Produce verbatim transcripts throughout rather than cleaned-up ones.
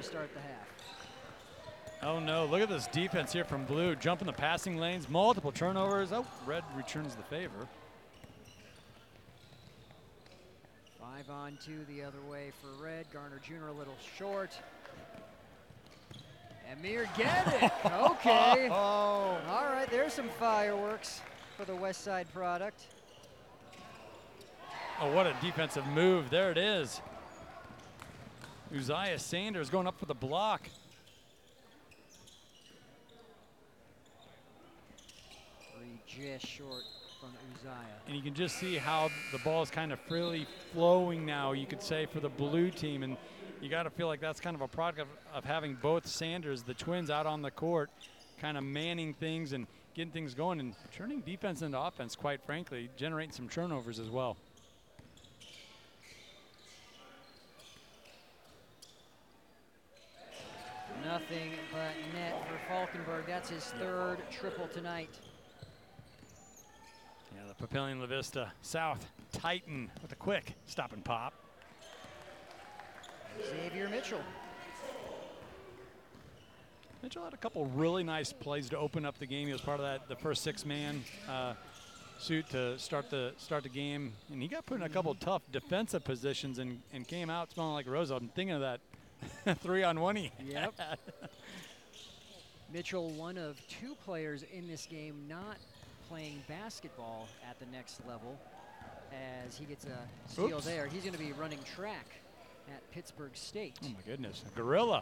start the half. Oh no, look at this defense here from Blue. Jumping the passing lanes, multiple turnovers. Oh, Red returns the favor. Five on two the other way for Red. Garner Junior a little short. Amir Geddick, okay. Oh. All right, there's some fireworks for the West Side product. Oh, what a defensive move. There it is. Uzziah Sanders going up for the block. Three just short from Uzziah. And you can just see how the ball is kind of freely flowing now, you could say, for the Blue team. And you got to feel like that's kind of a product of, of having both Sanders, the twins, out on the court, kind of manning things and getting things going and turning defense into offense, quite frankly, generating some turnovers as well. Nothing but net for Falkenberg. That's his third triple tonight. Yeah, the Papillion La Vista South Titan with a quick stop and pop. Xavier Mitchell. Mitchell had a couple really nice plays to open up the game. He was part of that, the first six-man uh, suit to start the start the game, and he got put in a couple tough defensive positions and, and came out smelling like a rose. I'm thinking of that three-on-one he Yep. had. Mitchell, one of two players in this game not playing basketball at the next level, as he gets a steal Oops. there. He's going to be running track at Pittsburgh State. Oh, my goodness. A gorilla.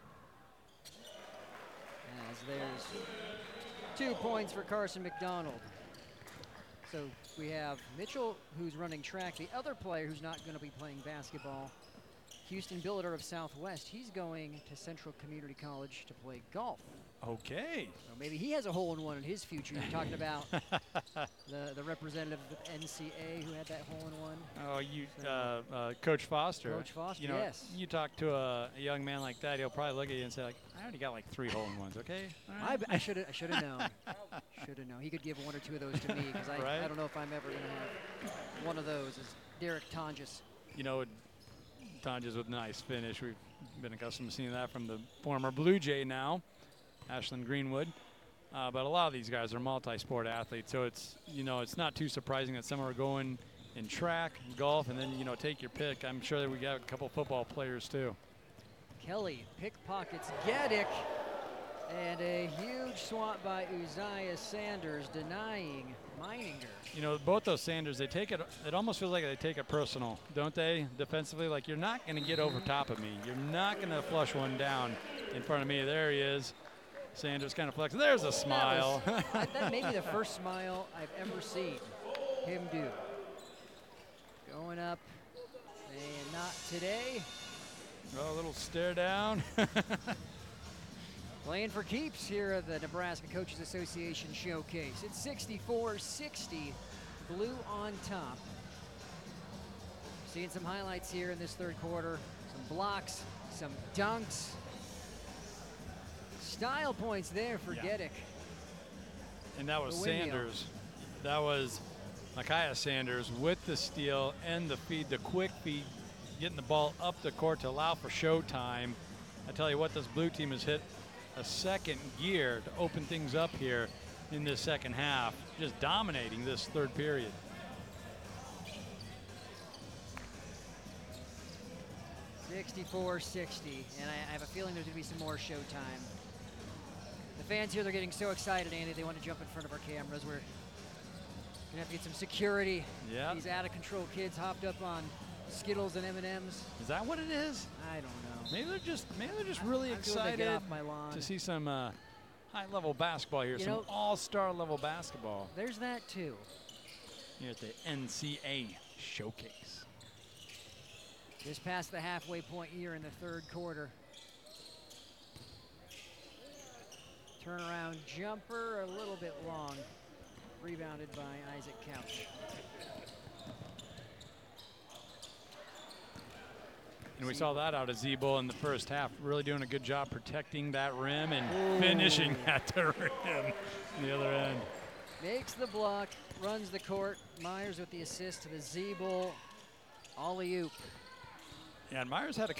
As there's two points for Carson McDonald. So we have Mitchell, who's running track. The other player who's not going to be playing basketball, Houston Billiter of Southwest. He's going to Central Community College to play golf. Okay. So maybe he has a hole-in-one in his future. You're talking about the, the representative of N C A who had that hole-in-one. Oh, you, So, uh, uh, Coach Foster. Coach Foster, you know, yes. You talk to a, a young man like that, he'll probably look at you and say, like, I already got like three hole-in-ones, okay? All I, right. I should have I should have known. Should have known. He could give one or two of those to me because I, Right? I don't know if I'm ever going to have one of those. Is Derek Tonjes. You know, Tonjes with nice finish. We've been accustomed to seeing that from the former Blue Jay now, Ashland Greenwood. Uh, but a lot of these guys are multi-sport athletes, so it's, you know, it's not too surprising that some are going in track, golf, and then, you know, take your pick. I'm sure that we got a couple football players too. Kelly pickpockets Geddick, and a huge swat by Uzziah Sanders denying Meininger. You know, both those Sanders, they take it, it almost feels like they take it personal, don't they, defensively? Like, you're not going to get over top of me. You're not going to flush one down in front of me. There he is. Sanders kind of flexes. There's a smile. That, was, that may be the first smile I've ever seen him do. Going up, and not today. Oh, a little stare down. Playing for keeps here at the Nebraska Coaches Association Showcase. It's sixty-four sixty, Blue on top. Seeing some highlights here in this third quarter. Some blocks, some dunks. Style points there for Yeah. Geddick. And that was The windmill. Sanders. That was Micaiah Sanders with the steal and the feed, the quick feed, getting the ball up the court to allow for showtime. I tell you what, this Blue team has hit a second gear to open things up here in this second half, just dominating this third period. sixty-four sixty, and I, I have a feeling there's going to be some more showtime. The fans here, they're getting so excited, Andy, they want to jump in front of our cameras. We're going to have to get some security. Yeah. These out-of-control kids hopped up on Skittles and M and M's. Is that what it is? I don't know. Maybe they're just maybe they're just really I'm feeling they get excited off my lawn. to see some uh, high-level basketball here, You some know- all-star level basketball There's that, too. here at the N C A Showcase. Just past the halfway point here in the third quarter. Turnaround jumper, a little bit long. Rebounded by Isaac Couch. And we saw that out of Zebo in the first half, really doing a good job protecting that rim and Ooh. finishing at the rim on the other end. Makes the block, runs the court. Myers with the assist to the Z-Bull. Alley-oop. Yeah, and Myers had a